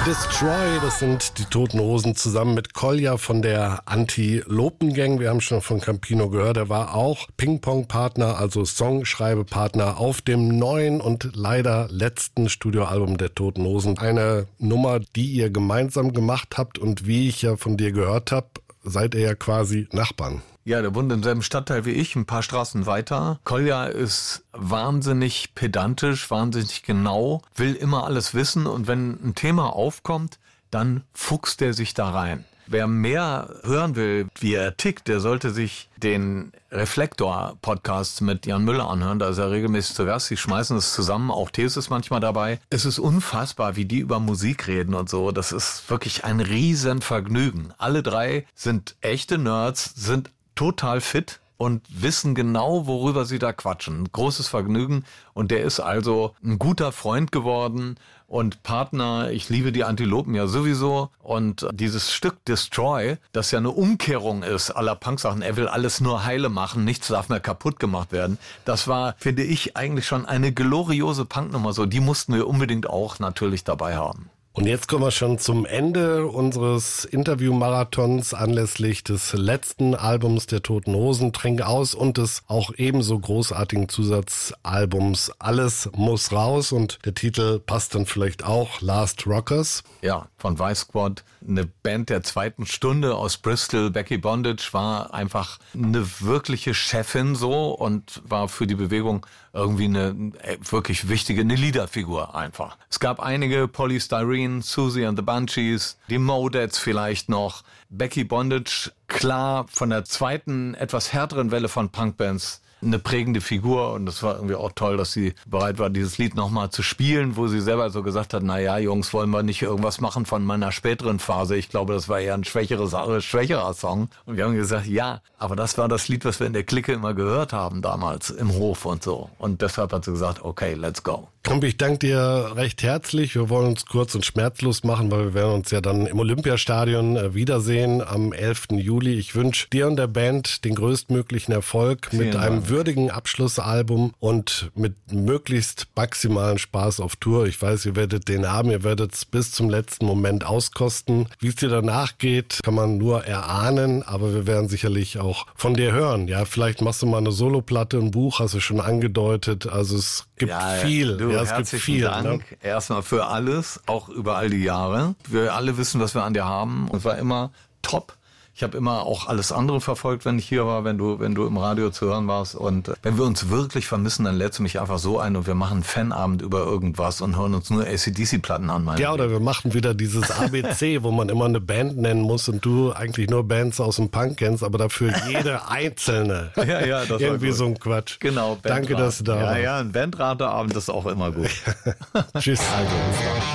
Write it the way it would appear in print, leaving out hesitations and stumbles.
Destroy, das sind die Toten Hosen zusammen mit Kolja von der Antilopen-Gang. Wir haben schon von Campino gehört, er war auch Ping-Pong-Partner, also Songschreibepartner auf dem neuen und leider letzten Studioalbum der Toten Hosen. Eine Nummer, die ihr gemeinsam gemacht habt und wie ich ja von dir gehört habe, seid ihr ja quasi Nachbarn. Ja, der wohnt im selben Stadtteil wie ich, ein paar Straßen weiter. Kolja ist wahnsinnig pedantisch, wahnsinnig genau, will immer alles wissen und wenn ein Thema aufkommt, dann fuchst er sich da rein. Wer mehr hören will, wie er tickt, der sollte sich den Reflektor-Podcast mit Jan Müller anhören. Da ist er regelmäßig zu Gast. Die schmeißen es zusammen. Auch Thees ist manchmal dabei. Es ist unfassbar, wie die über Musik reden und so. Das ist wirklich ein Riesenvergnügen. Alle drei sind echte Nerds, sind total fit und wissen genau, worüber sie da quatschen. Ein großes Vergnügen. Und der ist also ein guter Freund geworden und Partner. Ich liebe die Antilopen ja sowieso. Und dieses Stück Destroy, das ja eine Umkehrung ist aller Punk-Sachen. Er will alles nur heile machen, nichts darf mehr kaputt gemacht werden. Das war, finde ich, eigentlich schon eine gloriose Punknummer. So, die mussten wir unbedingt auch natürlich dabei haben. Und jetzt kommen wir schon zum Ende unseres Interview-Marathons anlässlich des letzten Albums der Toten Hosen, Trink aus und des auch ebenso großartigen Zusatzalbums Alles muss raus und der Titel passt dann vielleicht auch, Last Rockers. Ja, von Vice Squad, eine Band der zweiten Stunde aus Bristol. Becky Bondage war einfach eine wirkliche Chefin so und war für die Bewegung irgendwie eine wirklich wichtige, eine Leaderfigur einfach. Es gab einige, Polystyrene, Susie and the Banshees, die Modettes vielleicht noch. Becky Bondage, klar, von der zweiten, etwas härteren Welle von Punkbands eine prägende Figur und es war irgendwie auch toll, dass sie bereit war, dieses Lied nochmal zu spielen, wo sie selber so gesagt hat, naja, Jungs, wollen wir nicht irgendwas machen von meiner späteren Phase. Ich glaube, das war eher ein schwächerer Song. Und wir haben gesagt, ja, aber das war das Lied, was wir in der Clique immer gehört haben damals im Hof und so. Und deshalb hat sie gesagt, okay, let's go. Kompi, ich danke dir recht herzlich. Wir wollen uns kurz und schmerzlos machen, weil wir werden uns ja dann im Olympiastadion wiedersehen am 11. Juli. Ich wünsche dir und der Band den größtmöglichen Erfolg mit einem würdigen Abschlussalbum und mit möglichst maximalen Spaß auf Tour. Ich weiß, ihr werdet den haben, ihr werdet es bis zum letzten Moment auskosten. Wie es dir danach geht, kann man nur erahnen, aber wir werden sicherlich auch von dir hören. Ja, vielleicht machst du mal eine Soloplatte, ein Buch, hast du schon angedeutet. Also es gibt viel. Es gibt viel. Dank erstmal für alles, auch über all die Jahre. Wir alle wissen, was wir an dir haben und war immer top. Ich habe immer auch alles andere verfolgt, wenn ich hier war, wenn du im Radio zu hören warst. Und wenn wir uns wirklich vermissen, dann lädst du mich einfach so ein und wir machen einen Fanabend über irgendwas und hören uns nur AC/DC-Platten an. Ja, oder wir machen wieder dieses ABC, wo man immer eine Band nennen muss und du eigentlich nur Bands aus dem Punk kennst, aber dafür jede einzelne. Ja, das irgendwie so ein Quatsch. Genau. Danke, dass du da warst. Ja, ein Bandrateabend ist auch immer gut. Tschüss. Also, bis dann.